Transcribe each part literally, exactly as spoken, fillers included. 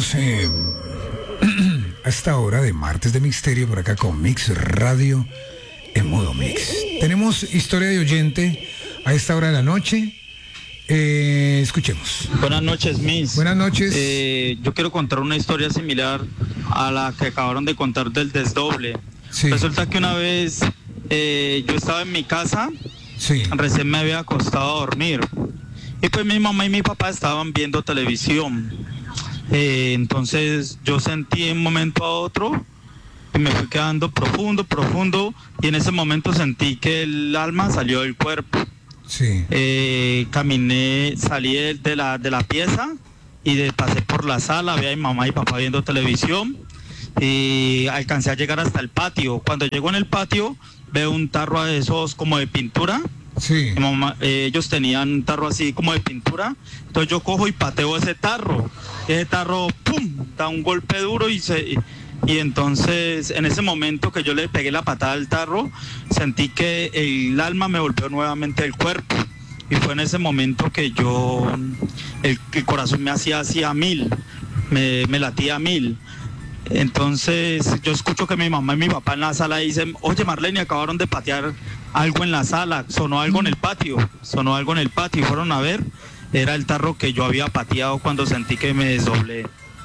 estamos eh, a esta hora de martes de misterio por acá con Mix Radio en modo mix. Tenemos historia de oyente a esta hora de la noche. Eh, escuchemos. Buenas noches, Miss. Buenas noches. Eh, yo quiero contar una historia similar a la que acabaron de contar del desdoble. Sí. Resulta que una vez eh, yo estaba en mi casa, sí. Recién me había acostado a dormir. Y pues mi mamá y mi papá estaban viendo televisión. Eh, entonces yo sentí de un momento a otro y me fui quedando profundo, profundo. Y en ese momento sentí que el alma salió del cuerpo. Sí. Eh, caminé, salí de, de, la, de la pieza y de, pasé por la sala, vi a mi mamá y papá viendo televisión y alcancé a llegar hasta el patio. Cuando llego en el patio veo un tarro de esos como de pintura. Sí. Mi mamá, eh, ellos tenían un tarro así como de pintura, entonces yo cojo y pateo ese tarro. Ese tarro, ¡pum!, da un golpe duro y se... Y entonces, en ese momento que yo le pegué la patada al tarro, sentí que el alma me volvió nuevamente el cuerpo. Y fue en ese momento que yo, el, el corazón me hacía así a mil, me, me latía a mil. Entonces, yo escucho que mi mamá y mi papá en la sala dicen, oye, Marlene, acabaron de patear algo en la sala, sonó algo en el patio, sonó algo en el patio. Y fueron a ver, era el tarro que yo había pateado cuando sentí que me desdoblé.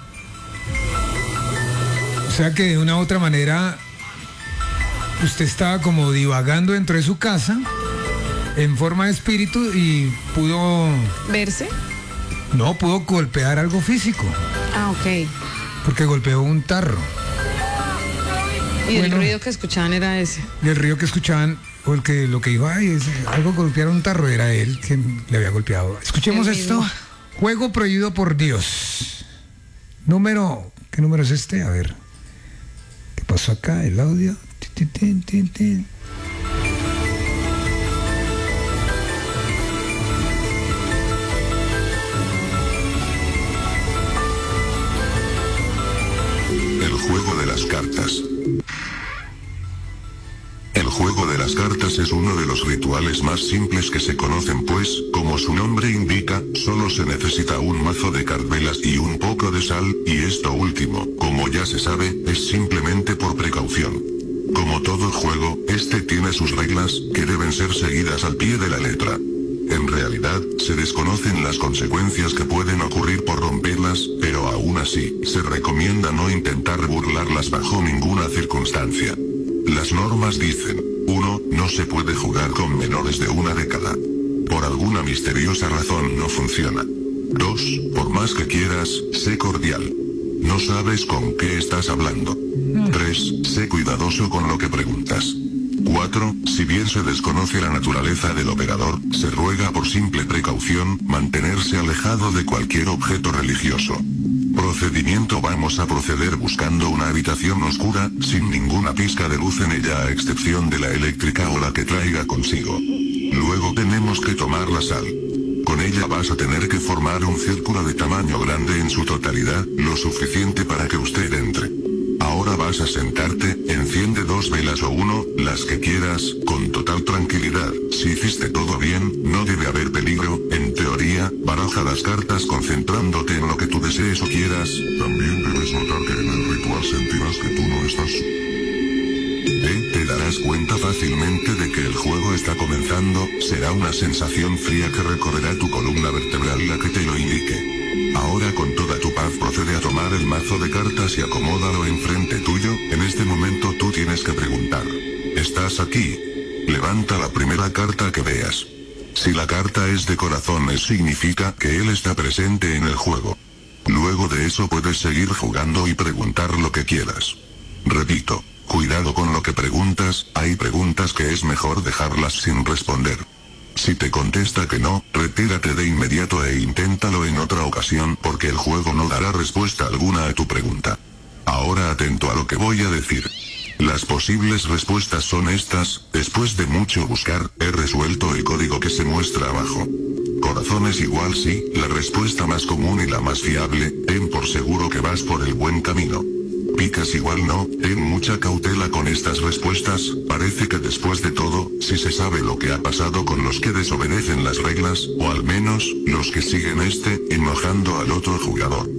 O sea que de una u otra manera usted estaba como divagando dentro de su casa en forma de espíritu y pudo... ¿Verse? No, pudo golpear algo físico. Ah, ok. Porque golpeó un tarro. Y bueno, el ruido que escuchaban era ese. Y el ruido que escuchaban, o el que lo que iba, ay, es, algo golpear un tarro, era él que le había golpeado. Escuchemos esto. Juego prohibido por Dios. Número, ¿qué número es este? A ver. ¿Qué pasó acá? El audio. Tin, tin, tin, tin. El juego de las cartas. El juego de las cartas es uno de los rituales más simples que se conocen, pues, como su nombre indica, solo se necesita un mazo de carvelas y un poco de sal, y esto último, como ya se sabe, es simplemente por precaución. Como todo juego, este tiene sus reglas, que deben ser seguidas al pie de la letra. En realidad, se desconocen las consecuencias que pueden ocurrir por romperlas, pero aún así, se recomienda no intentar burlarlas bajo ninguna circunstancia. Las normas dicen, uno, no se puede jugar con menores de una década. Por alguna misteriosa razón no funciona. dos, por más que quieras, sé cordial. No sabes con qué estás hablando. tres, sé cuidadoso con lo que preguntas. cuatro. Si bien se desconoce la naturaleza del operador, se ruega por simple precaución, mantenerse alejado de cualquier objeto religioso. Procedimiento: vamos a proceder buscando una habitación oscura, sin ninguna pizca de luz en ella a excepción de la eléctrica o la que traiga consigo. Luego tenemos que tomar la sal. Con ella vas a tener que formar un círculo de tamaño grande en su totalidad, lo suficiente para que usted entre. Ahora vas a sentarte, enciende dos velas o uno, las que quieras, con total tranquilidad. Si hiciste todo bien, no debe haber peligro. En teoría, baraja las cartas concentrándote en lo que tú desees o quieras. También debes notar que en el ritual sentirás que tú no estás. ¿Eh? Te darás cuenta fácilmente de que el juego está comenzando. Será una sensación fría que recorrerá tu columna vertebral la que te lo indique. Ahora, con toda tu paz, procede a tomar el mazo de cartas y acomódalo enfrente tuyo. En este momento tú tienes que preguntar: ¿estás aquí? Levanta la primera carta que veas. Si la carta es de corazones, significa que él está presente en el juego. Luego de eso puedes seguir jugando y preguntar lo que quieras. Repito, cuidado con lo que preguntas, hay preguntas que es mejor dejarlas sin responder. Si te contesta que no, retírate de inmediato e inténtalo en otra ocasión, porque el juego no dará respuesta alguna a tu pregunta. Ahora atento a lo que voy a decir. Las posibles respuestas son estas: después de mucho buscar, he resuelto el código que se muestra abajo. Corazones igual sí, la respuesta más común y la más fiable. Ten por seguro que vas por el buen camino. Picas igual no, ten mucha cautela con estas respuestas. Parece que después de todo, si se sabe lo que ha pasado con los que desobedecen las reglas, o al menos, los que siguen este, enojando al otro jugador.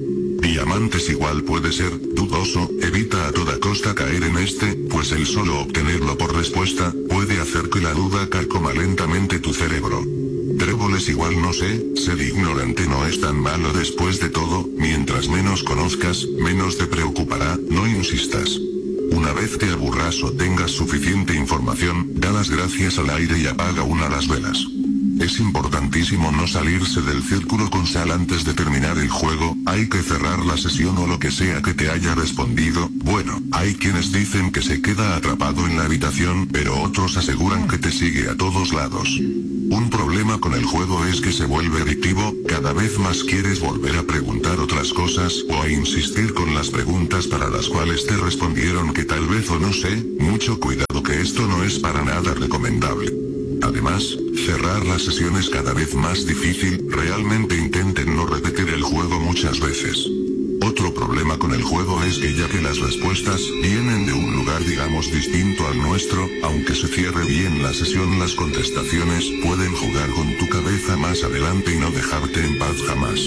Diamantes igual puede ser dudoso, evita a toda costa caer en este, pues el solo obtenerlo por respuesta, puede hacer que la duda calcoma lentamente tu cerebro. Tréboles igual no sé, ser ignorante no es tan malo después de todo, mientras menos conozcas, menos te preocupará, no insistas. Una vez te aburras o tengas suficiente información, da las gracias al aire y apaga una las velas. Es importantísimo no salirse del círculo con sal antes de terminar el juego, hay que cerrar la sesión o lo que sea que te haya respondido. Bueno, hay quienes dicen que se queda atrapado en la habitación, pero otros aseguran que te sigue a todos lados. Un problema con el juego es que se vuelve adictivo, cada vez más quieres volver a preguntar otras cosas o a insistir con las preguntas para las cuales te respondieron que tal vez o no sé, mucho cuidado que esto no es para nada recomendable. Además, cerrar la sesión es cada vez más difícil, realmente intenten no repetir el juego muchas veces. Otro problema con el juego es que ya que las respuestas vienen de un lugar digamos distinto al nuestro, aunque se cierre bien la sesión las contestaciones pueden jugar con tu cabeza más adelante y no dejarte en paz jamás.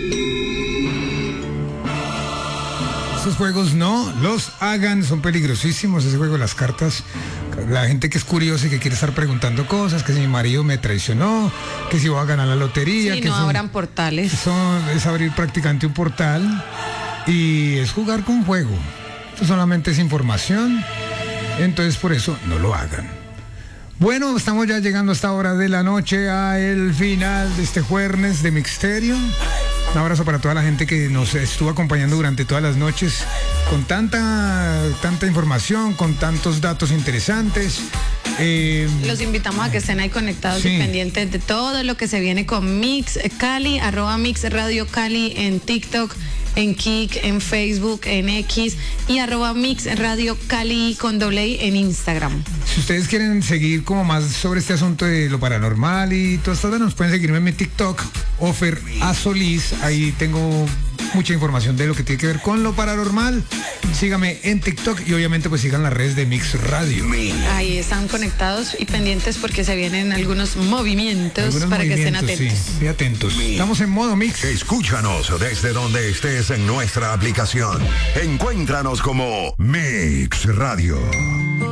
Esos juegos no los hagan, son peligrosísimos, ese juego de las cartas. La gente que es curiosa y que quiere estar preguntando cosas, que si mi marido me traicionó, que si voy a ganar la lotería. Sí, que no son, abran portales. Son, es abrir prácticamente un portal y es jugar con juego. Esto solamente es información, entonces por eso no lo hagan. Bueno, estamos ya llegando a esta hora de la noche a el final de este jueves de Mixterio. Un abrazo para toda la gente que nos estuvo acompañando durante todas las noches con tanta, tanta información, con tantos datos interesantes. Eh, Los invitamos a que estén ahí conectados sí. y pendientes de todo lo que se viene con Mix Cali, arroba Mix Radio Cali en TikTok, en Kik, en Facebook, en X y arroba Mix Radio Cali con doble I en Instagram. Si ustedes quieren seguir como más sobre este asunto de lo paranormal y todo esto, nos pueden seguirme en mi TikTok, Ofer A Solís. Ahí tengo mucha información de lo que tiene que ver con lo paranormal. Síganme en TikTok y obviamente pues sigan las redes de Mix Radio. Ahí están conectados y pendientes porque se vienen algunos movimientos Algunos para movimientos, que estén atentos. Sí, atentos. Estamos en modo Mix. Escúchanos desde donde estés en nuestra aplicación. Encuéntranos como Mix Radio.